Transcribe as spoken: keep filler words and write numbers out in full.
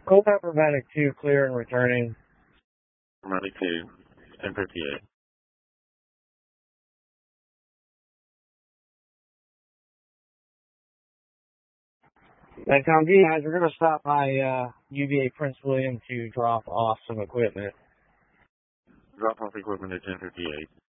Culpeper Medic two, clear and returning. Medic two, ten fifty-eight. Medcom G, guys, we're going to stop by uh, U V A Prince William to drop off some equipment. Drop off equipment at ten fifty-eight.